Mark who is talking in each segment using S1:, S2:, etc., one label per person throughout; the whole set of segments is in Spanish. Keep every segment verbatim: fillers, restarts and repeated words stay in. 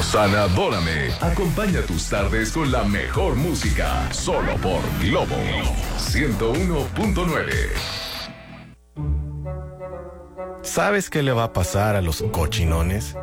S1: Rosana Dórame acompaña tus tardes con la mejor música, solo por Globo ciento uno punto nueve.
S2: ¿Sabes qué le va a pasar a los cochinones?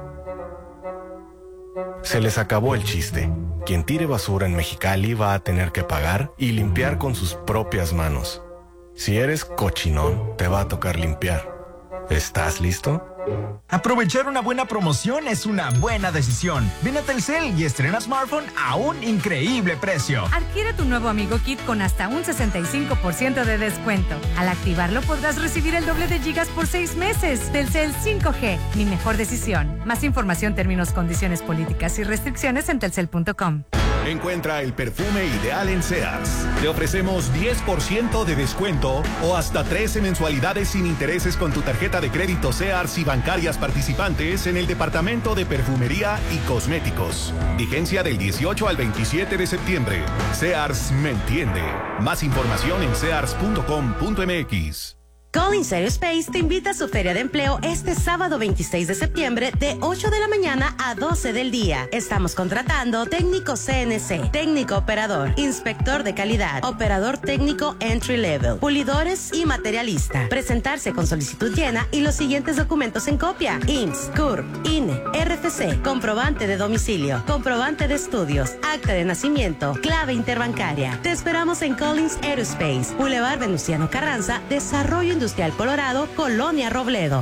S2: Se les acabó el chiste. Quien tire basura en Mexicali va a tener que pagar y limpiar con sus propias manos. Si eres cochinón, te va a tocar limpiar. ¿Estás listo?
S3: Aprovechar una buena promoción es una buena decisión. Ven a Telcel y estrena smartphone a un increíble precio.
S4: Adquiere tu nuevo Amigo Kit con hasta un sesenta y cinco por ciento de descuento. Al activarlo podrás recibir el doble de gigas por seis meses. Telcel cinco G, mi mejor decisión. Más información, términos, condiciones, políticas y restricciones en telcel punto com.
S5: Encuentra el perfume ideal en Sears. Te ofrecemos diez por ciento de descuento o hasta trece mensualidades sin intereses con tu tarjeta de crédito Sears y bancarias participantes en el departamento de perfumería y cosméticos. Vigencia del dieciocho al veintisiete de septiembre. Sears me entiende. Más información en sears punto com punto m x.
S6: Collins Aerospace te invita a su feria de empleo este sábado veintiséis de septiembre de ocho de la mañana a doce del día. Estamos contratando técnico C N C, técnico operador, inspector de calidad, operador técnico entry level, pulidores y materialista. Presentarse con solicitud llena y los siguientes documentos en copia: I M S S, C U R P, I N E, R F C, comprobante de domicilio, comprobante de estudios, acta de nacimiento, clave interbancaria. Te esperamos en Collins Aerospace, Boulevard Venustiano Carranza, Desarrollo Industrial Colorado, Colonia Robledo.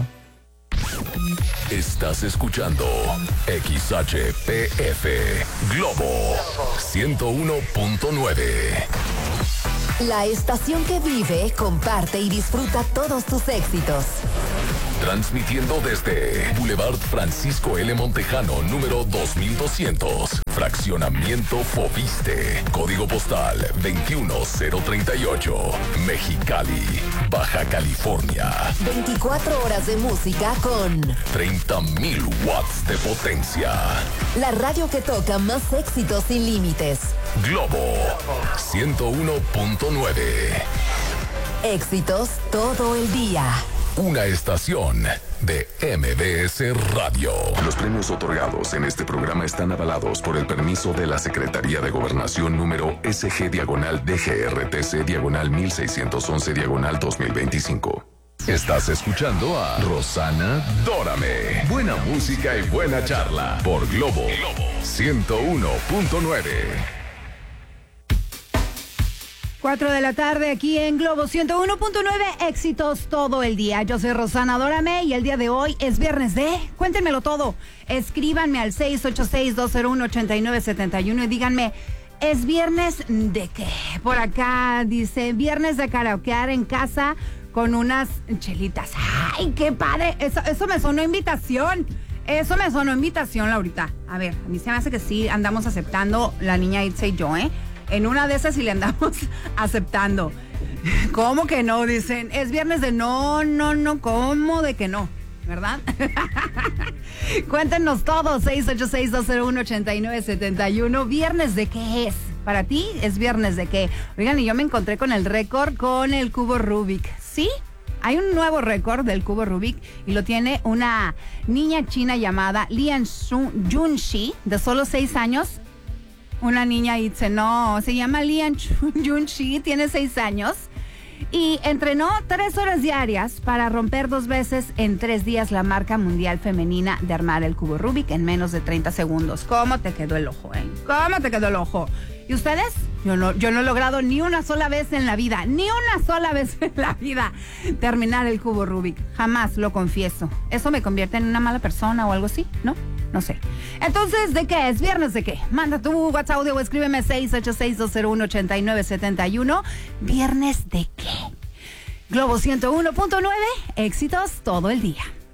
S1: Estás escuchando X H P F Globo ciento uno punto nueve.
S7: La estación que vive, comparte y disfruta todos tus éxitos.
S1: Transmitiendo desde Boulevard Francisco L. Montejano, número dos mil doscientos. Fraccionamiento Fobiste. Código postal veintiuno cero treinta y ocho. Mexicali, Baja California.
S7: veinticuatro horas de música con
S1: treinta mil watts de potencia.
S7: La radio que toca más éxitos sin límites.
S1: Globo ciento uno punto nueve.
S7: Éxitos todo el día.
S1: Una estación de M B S Radio. Los premios otorgados en este programa están avalados por el permiso de la Secretaría de Gobernación número S G diagonal D G R T C diagonal mil seiscientos once diagonal dos mil veinticinco. Estás escuchando a Rosana Dórame. Buena música y buena charla por Globo ciento uno punto nueve.
S8: cuatro de la tarde aquí en Globo ciento uno punto nueve, éxitos todo el día. Yo soy Rosana Dórame y el día de hoy es viernes de... Cuéntenmelo todo. Escríbanme al seis ocho seis, dos cero uno, ocho nueve siete uno y díganme, ¿es viernes de qué? Por acá dice, viernes de karaokear en casa con unas chelitas. ¡Ay, qué padre! Eso, eso me sonó invitación. Eso me sonó invitación, Laurita. A ver, a mí se me hace que sí andamos aceptando la niña Itza y yo, ¿eh? En una de esas sí le andamos aceptando. ¿Cómo que no? Dicen, es viernes de no, no, no, ¿cómo de que no? ¿Verdad? Cuéntenos todos, seis ocho seis, dos cero uno, ocho nueve siete uno. ¿Viernes de qué es? Para ti, ¿es viernes de qué? Oigan, y yo me encontré con el récord con el cubo Rubik. ¿Sí? Hay un nuevo récord del cubo Rubik y lo tiene una niña china llamada Lian Junshi, de solo seis años. Una niña Itze, no, se llama Lian Junshi, tiene seis años y entrenó tres horas diarias para romper dos veces en tres días la marca mundial femenina de armar el cubo Rubik en menos de treinta segundos. ¿Cómo te quedó el ojo, eh? ¿Cómo te quedó el ojo? ¿Y ustedes? Yo no, yo no he logrado ni una sola vez en la vida, ni una sola vez en la vida terminar el cubo Rubik. Jamás, lo confieso. ¿Eso me convierte en una mala persona o algo así? ¿No? No sé. Entonces, ¿de qué es? ¿Viernes de qué? Manda tu WhatsApp audio o escríbeme seis ocho seis, dos cero uno, ocho nueve siete uno. ¿Viernes de qué? Globo ciento uno punto nueve, éxitos todo el día.